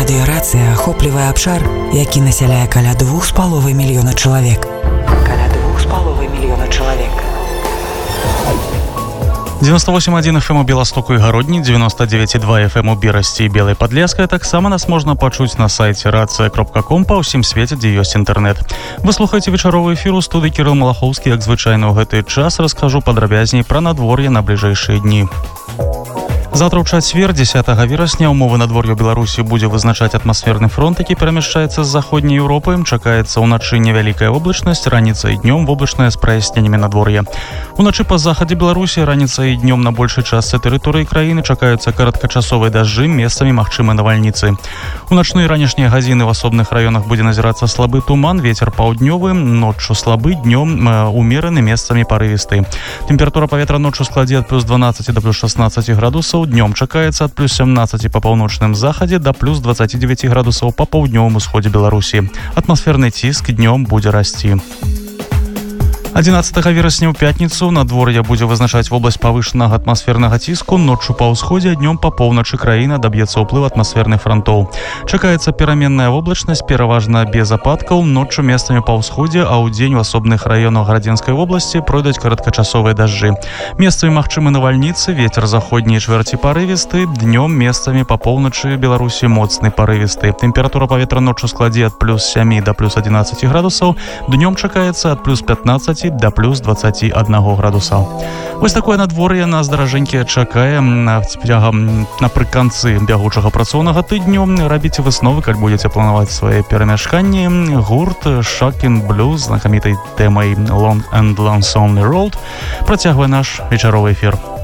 Радыёрацыя ахоплівае абшар, які насяляе каля 2,5 мільёна чалавек. 98,1 FM у Беластоку і Гародні, 99,2 FM у Берасці і Белай Падлескай. Таксама нас можна пачуць на сайце racja.com па ўсім свеце, дзе ёсць інтэрнэт. Вы слухаеце вечаровы эфір у студыі Кірыл Малахоўскі. Як звычайна ў гэты час раскажу падрабязней пра надвор'е на бліжэйшыя дні. Завтра ў чацвер, 10 верасня, умовы надвор'я ў Беларусі будзе вызначаць атмасферны фронт, які перамяшчаецца з заходняй Еўропы. Чакаецца ўначы невялікая воблачнасць, раніцай і днём воблачная з праясненнямі надвор'я. Уначы па захадзе Беларусі, раніцай і днём на большай частцы тэрыторыі краіны чакаюцца кароткачасовыя дажджы, месцамі магчымы навальніцы. У начныя і ранішнія гадзіны ў асобных раёнах будзе назірацца слабы туман, вецер паўднёвы, ноччу слабы, днём умераны, месцамі парывісты. Тэмпература паветра ноччу складзе ад плюс 12 да плюс 16 градусаў, днём чакаецца ад плюс 17 па паўночным захадзе да плюс 29 градусаў па паўднёвым усходзе Беларусі. Атмасферны ціск днём будзе расці. 11 верасня ў пятніцу надвор'е будзе вызначаць вобласць павышанага атмасфернага ціску, ноччу па ўсходзе, днём па поўначы краіны даб'ецца ўплыў атмасферных фронтоў. Чакаецца пераменная воблачнасць, пераважна без ападкаў, ноччу месцамі па ўсходзе, а ў дзень у асобных раёнах Гарадзенскай вобласці пройдуць кароткачасовыя дажджы. Месцамі магчымы навальніцы, вецер заходняй чвэрці парывісты, днём месцамі па поўначы Беларусі моцны парывісты. Тэмпература паветра ноччу складзе ад плюс 7 да плюс 11 градусаў, днём чакаецца ад плюс 15 да плюс 21 градуса. Вось такое надвор'е нас, даражэнькія, чакае напрыканцы бягучага працоўнага тыдню. Рабіце высновы, калі будзеце планаваць свае перамяшканні. Гурт Shocking Blue з знакамітай тэмай Long and Lonesome Road працягвае наш вечаровы эфір.